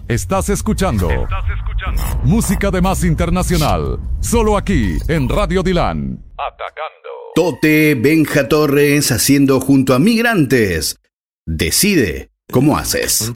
Estás escuchando música de más internacional, solo aquí en Radio Dilan. Atacando. Tote Benja Torres haciendo junto a Migrantes. Decide cómo haces.